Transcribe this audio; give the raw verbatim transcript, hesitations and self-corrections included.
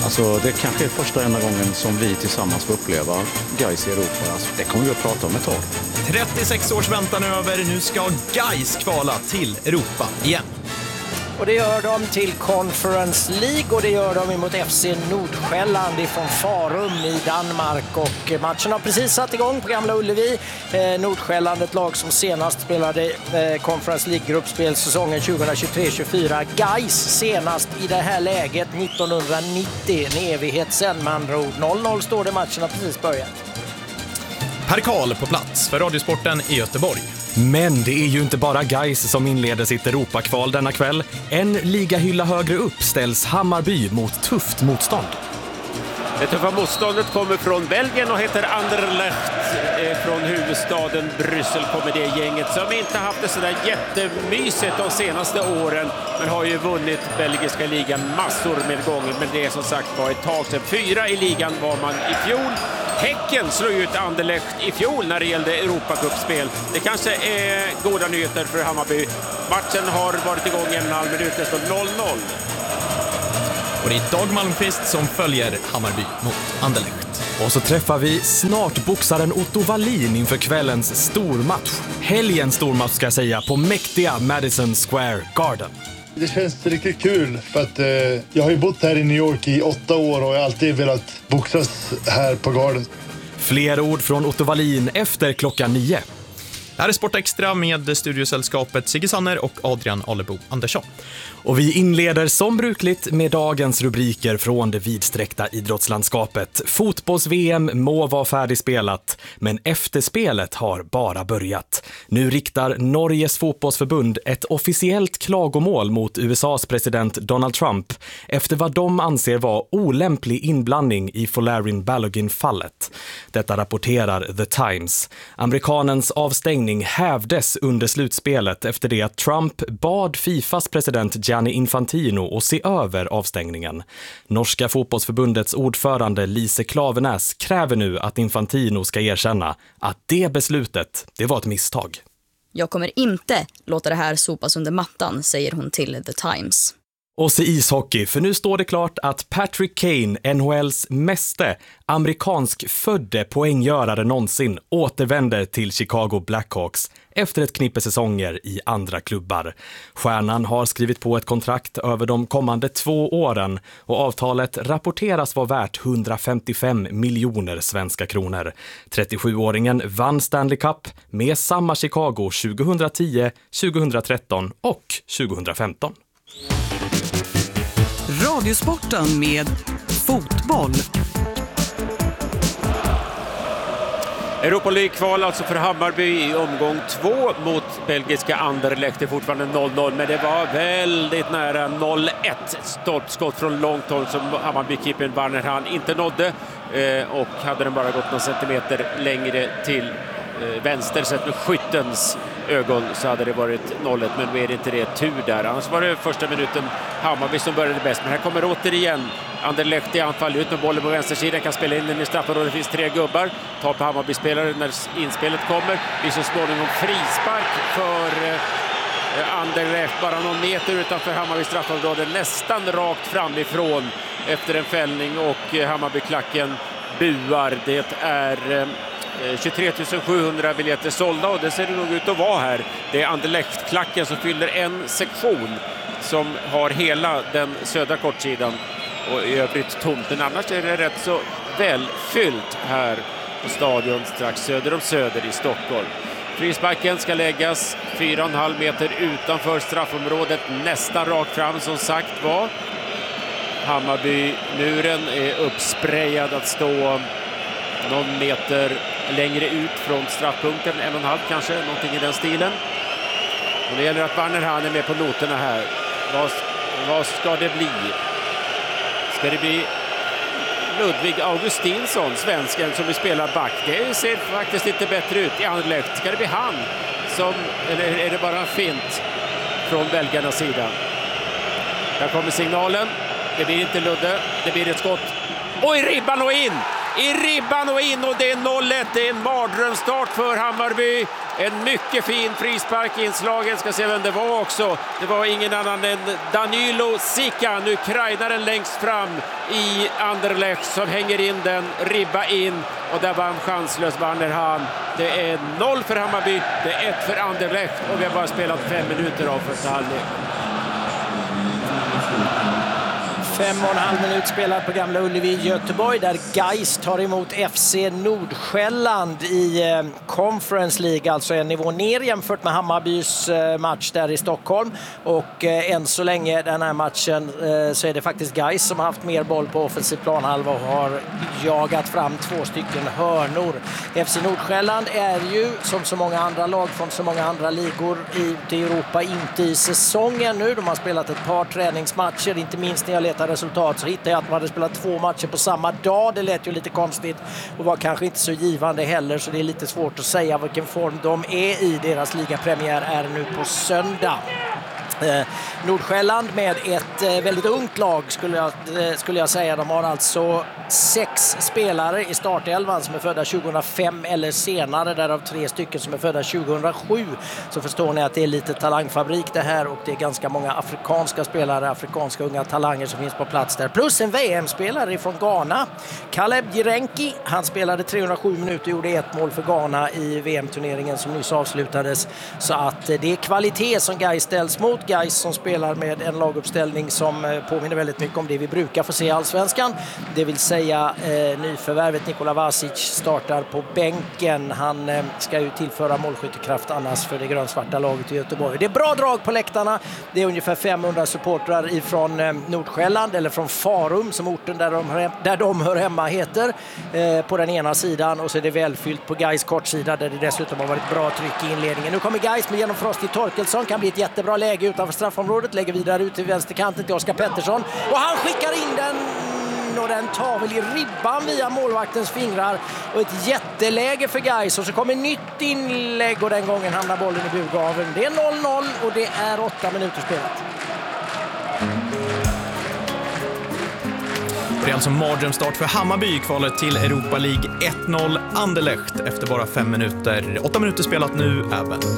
Alltså, det kanske är första enda gången som vi tillsammans får uppleva Gais i Europa. Alltså, det kommer vi att prata om ett tag. trettiosex års väntan över, nu ska Gais kvala till Europa igen. Och det gör de till Conference League och det gör de emot F C Nordsjälland ifrån Farum i Danmark. Och matchen har precis satt igång på Gamla Ullevi. Eh, Nordsjälland, ett lag som senast spelade eh, Conference League-gruppspel säsongen tjugohundratjugotre tjugofyra. Gais senast i det här läget nittonhundranittio, en evighet sen med andra ord. noll noll står det, matchen har precis börjat. Per Karl på plats för Radiosporten i Göteborg. Men det är ju inte bara Gais som inleder sitt Europakval denna kväll. En ligahylla högre upp ställs Hammarby mot tufft motstånd. Det tuffa motståndet kommer från Belgien och heter Anderlecht. Från huvudstaden Bryssel kommer det gänget som inte haft det sådär jättemysigt de senaste åren. Men har ju vunnit belgiska ligan massor med gånger. Men det är som sagt var ett tag sedan. Fyra i ligan var man i fjol. Häcken slog ut Anderlecht i fjol när det gällde Europacupspel. Det kanske är goda nyheter för Hammarby. Matchen har varit igång en och en halv minut, det står noll noll. Och det är Dag Malmqvist som följer Hammarby mot Anderlecht. Och så träffar vi snart boxaren Otto Wallin inför kvällens stormatch. Helgens stormatch ska jag säga på mäktiga Madison Square Garden. Det känns riktigt kul för att eh, jag har ju bott här i New York i åtta år och jag har alltid velat boxas här på Garden. Fler ord från Otto Wallin efter klockan nio. Det här är Sport Extra med studiosällskapet Sigge Sanner och Adrian Alebo Andersson. Och vi inleder som brukligt med dagens rubriker från det vidsträckta idrottslandskapet. Fotbolls-V M må vara färdigspelat, men efterspelet har bara börjat. Nu riktar Norges fotbollsförbund ett officiellt klagomål mot U S A:s president Donald Trump efter vad de anser vara olämplig inblandning i Folarin Balogun-fallet. Detta rapporterar The Times. Amerikanens avstängning hävdes under slutspelet efter det att Trump bad Fifas president Gianni Infantino att se över avstängningen. Norska fotbollsförbundets ordförande Lise Klavenäs kräver nu att Infantino ska erkänna att det beslutet, det var ett misstag. Jag kommer inte låta det här sopas under mattan, säger hon till The Times. Och så ishockey, för nu står det klart att Patrick Kane, N H L:s meste amerikansk födde poänggörare någonsin, återvänder till Chicago Blackhawks efter ett knippe säsonger i andra klubbar. Stjärnan har skrivit på ett kontrakt över de kommande två åren och avtalet rapporteras vara värt hundrafemtiofem miljoner svenska kronor. trettiosjuåringen vann Stanley Cup med samma Chicago tjugohundratio, tjugohundratretton och tjugohundrafemton. Radiosporten med fotboll. Europa League-kval alltså för Hammarby i omgång två mot belgiska Anderlecht. Det är fortfarande noll noll, men det var väldigt nära noll ett. Stolpskott från långt håll som Hammarby-keepern Werner Hahn inte nådde. Eh, och hade den bara gått några centimeter längre till eh, vänster sett med skyttens ögon så hade det varit noll ett, men nu är det inte det tur där. Annars var det första minuten Hammarby som började bäst, men här kommer återigen Anderlecht i anfall ut med bollen på vänstersidan, kan spela in den i straffområdet. Det finns tre gubbar, tar på Hammarby-spelare när inspelet kommer. Det är så småningom frispark för eh, Anderlecht, bara någon meter utanför Hammarby straffområde, nästan rakt framifrån efter en fällning, och eh, Hammarby-klacken buar. Det är eh, tjugotre tusen sjuhundra biljetter sålda och det ser det nog ut att vara här. Det är Anderlecht-klacken som fyller en sektion som har hela den södra kortsidan och i övrigt tomt. Men annars är det rätt så välfyllt här på stadion strax söder om Söder i Stockholm. Frisparken ska läggas fyra komma fem meter utanför straffområdet, nästan rakt fram som sagt var. Hammarby-muren är uppsprayad att stå någon meter längre ut från straffpunkten, en och en halv kanske, någonting i den stilen. Och det gäller att Werner Hahn är med på noterna här. Vad, vad ska det bli? Ska det bli Ludvig Augustinsson, svensken som vill spela back? Det ser faktiskt inte bättre ut i Anderlecht. Ska det bli han som, eller är det bara en fint från belgarnas sida? Där kommer signalen. Det blir inte Ludde, det blir ett skott. Och i ribban och in! I ribban och in, och det är noll ett. Det är en mardrömsstart för Hammarby. En mycket fin frispark i inslagen. Ska se vem det var också. Det var ingen annan än Danilo Sikan, ukrainaren längst fram i Anderlecht, som hänger in den, ribba in, och där var han chanslös, Bannerhan. Det är noll för Hammarby, det är ett för Anderlecht, och vi har bara spelat fem minuter av första halvlek. Fem och en halv minut spelad på Gamla Ullevi i Göteborg, där Gais tar emot F C Nordsjälland i eh, Conference League, alltså en nivå ner jämfört med Hammarbys eh, match där i Stockholm. Och eh, än så länge den här matchen eh, så är det faktiskt Gais som har haft mer boll på offensiv planhalva och har jagat fram två stycken hörnor. F C Nordsjälland är ju, som så många andra lag från så många andra ligor i, i Europa, inte i säsongen nu. De har spelat ett par träningsmatcher, inte minst när jag letar resultat så hittade jag att man hade spelat två matcher på samma dag. Det lät ju lite konstigt och var kanske inte så givande heller, så det är lite svårt att säga vilken form de är i. Deras ligapremiär är nu på söndag. Eh, Nordsjälland med ett eh, väldigt ungt lag skulle jag, eh, skulle jag säga. De har alltså sex spelare i startelvan som är födda tjugohundrafem eller senare, därav tre stycken som är födda tjugohundrasju. Så förstår ni att det är lite talangfabrik det här, och det är ganska många afrikanska spelare, afrikanska unga talanger som finns på plats där. Plus en V M-spelare från Ghana, Caleb Jirenki. Han spelade trehundrasju minuter och gjorde ett mål för Ghana i V M-turneringen som nyss avslutades. Så att eh, det är kvalitet som Gais ställs mot. Gais som spelar med en laguppställning som påminner väldigt mycket om det vi brukar få se i Allsvenskan. Det vill säga eh, nyförvärvet Nikola Vasic startar på bänken. Han eh, ska ju tillföra målskyttekraft annars för det grönsvarta laget i Göteborg. Det är bra drag på läktarna. Det är ungefär femhundra supportrar ifrån eh, Nordsjälland, eller från Farum som orten där de, där de hör hemma heter, eh, på den ena sidan, och så är det välfyllt på Gais kortsida där det dessutom har varit bra tryck i inledningen. Nu kommer Gais med genomfrost i Torkelsson, kan bli ett jättebra läge utanför straffområdet, lägger vidare ut till vänsterkanten till Oskar Pettersson, och han skickar in den, och den tar väl i ribban via målvaktens fingrar, och ett jätteläge för Gais, och så kommer nytt inlägg och den gången hamnar bollen i burgaveln. Det är noll noll och det är åtta minuter spelat. Det är alltså mardrömsstart för Hammarby i kvalet till Europa League. Ett noll Anderlecht efter bara fem minuter. Åtta minuter spelat nu även.